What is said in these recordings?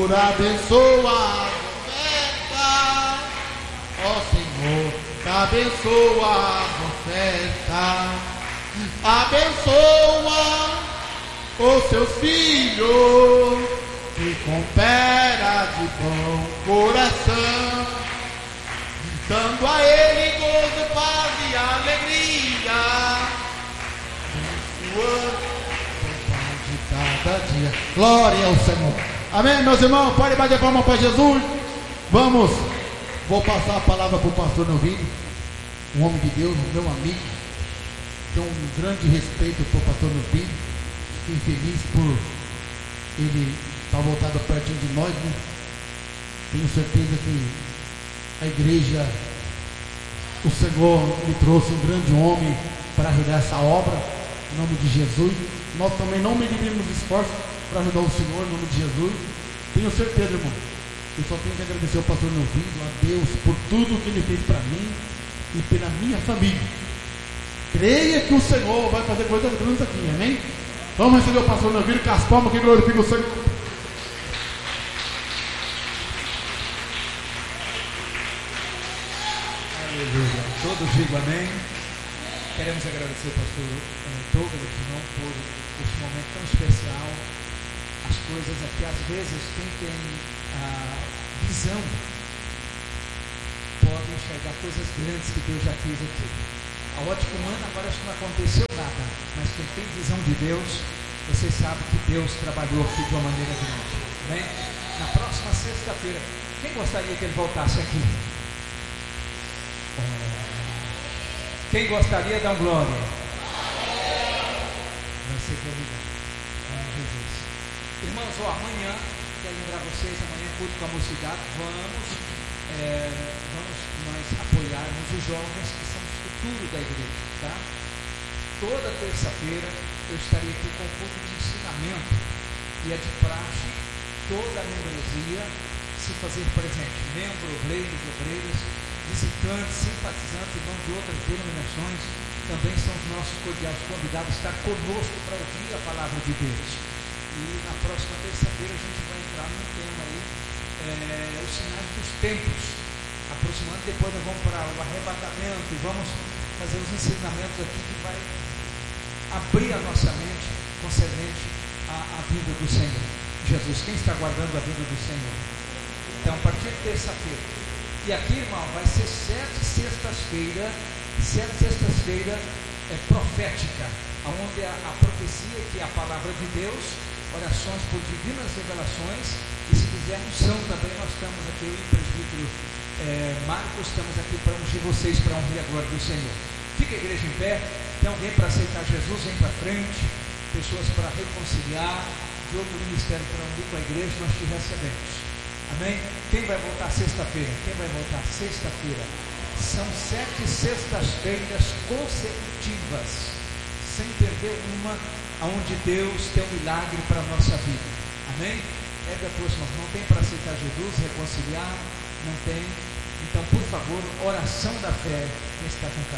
Senhor, abençoa a oferta. Ó Senhor, abençoa a oferta. Abençoa os seus filhos que coopera de bom coração, dando a ele gozo, paz e alegria, de cada dia. Glória ao Senhor. Amém, meus irmãos? Pode bater palma para Jesus. Vamos. Vou passar a palavra para o pastor Novilho, um homem de Deus, meu amigo. Tenho um grande respeito para o pastor Novilho. Fiquei feliz por ele estar voltado pertinho de nós, né? Tenho certeza que a igreja, o Senhor me trouxe um grande homem para ajudar essa obra, em nome de Jesus. Nós também não medimos esforços para ajudar o Senhor, em nome de Jesus. Tenho certeza, irmão. Eu só tenho que agradecer ao pastor Novilho, a Deus, por tudo que ele fez para mim e pela minha família. Creia que o Senhor vai fazer coisas grandes aqui, amém? Vamos receber o pastor Novilho com as palmas que glorifica o Senhor. Aleluia. Todos digam amém. Queremos agradecer ao pastor Douglas, irmão, por este momento tão especial. As coisas aqui, às vezes, quem tem a visão pode enxergar coisas grandes que Deus já fez aqui. A ótica humana agora acho que não aconteceu nada, mas quem tem visão de Deus, você sabe que Deus trabalhou aqui de uma maneira grande. Amém? Na próxima sexta-feira, quem gostaria que ele voltasse aqui? Quem gostaria, dá glória. Vai ser convidado. Jesus. Irmãos, amanhã, quero lembrar vocês, amanhã culto com a mocidade, vamos nós apoiarmos os jovens que são o futuro da igreja, tá? Toda terça-feira eu estarei aqui com um culto de ensinamento e é de praxe toda a membresia se fazer presente, membro, obreiros, obreiras, visitantes, simpatizantes, irmãos de outras denominações, também são os nossos cordiais convidados a estar conosco para ouvir a palavra de Deus. E na próxima terça-feira a gente vai entrar num tema aí, os sinais dos tempos, aproximando. Depois nós vamos para o arrebatamento e vamos fazer os ensinamentos aqui que vai abrir a nossa mente concernente à vinda do Senhor Jesus. Quem está aguardando a vinda do Senhor? Então, a partir de terça-feira. E aqui, irmão, vai ser 7 sextas-feiras profética, onde a profecia, que é a palavra de Deus, orações por divinas revelações, e se quiser unção também, nós estamos aqui, eu e o presbítero Marcos, estamos aqui para ungir vocês, para honrar a glória do Senhor. Fica a igreja em pé. Tem alguém para aceitar Jesus? Vem para frente. Pessoas para reconciliar, de outro ministério para unir com a igreja, nós te recebemos. Amém? Quem vai voltar sexta-feira? Quem vai voltar sexta-feira? São 7 sextas-feiras consecutivas, sem perder uma, onde Deus tem um milagre para a nossa vida. Amém? É da próxima, não tem para aceitar Jesus, reconciliar? Não tem? Então, por favor, oração da fé, quem está com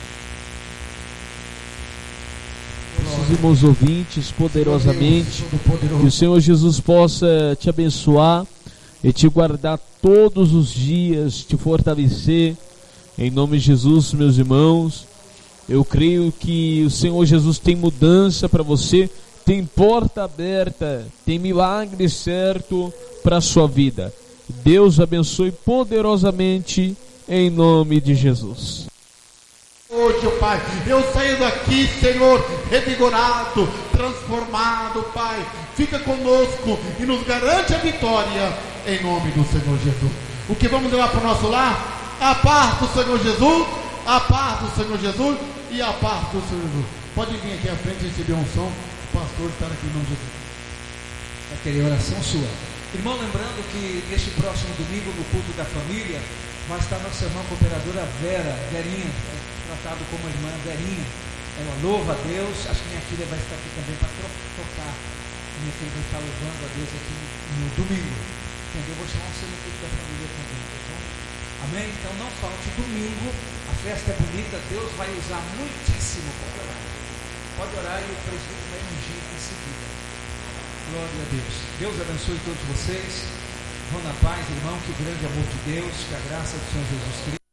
cartão? Nossos irmãos ouvintes, poderosamente, que o Senhor Jesus possa te abençoar e te guardar todos os dias, te fortalecer, em nome de Jesus, meus irmãos. Eu creio que o Senhor Jesus tem mudança para você, tem porta aberta, tem milagre certo para a sua vida. Deus abençoe poderosamente, em nome de Jesus. Hoje, Pai, eu saio daqui, Senhor, revigorado, transformado, Pai. Fica conosco e nos garante a vitória, em nome do Senhor Jesus. O que vamos levar para o nosso lar? A paz do Senhor Jesus, a paz do Senhor Jesus e a paz do Senhor Jesus. Pode vir aqui à frente e receber um som, o pastor está aqui em nome de Jesus. Vai querer oração sua. Irmão, lembrando que neste próximo domingo, no culto da família, vai estar nossa irmã cooperadora Verinha, tratado como a irmã Verinha. Ela louva a Deus. Acho que minha filha vai estar aqui também para tocar. Minha filha vai estar louvando a Deus aqui no domingo. Entendeu? Eu vou chamar você no culto da família também, tá bom? Amém? Então não falte domingo. A festa é bonita. Deus vai usar muitíssimo. Pode orar. Pode orar e o presbítero vai ungir em seguida. Glória a Deus. Deus abençoe todos vocês. Vão na paz, irmão, que o grande amor de Deus, que a graça do Senhor Jesus Cristo.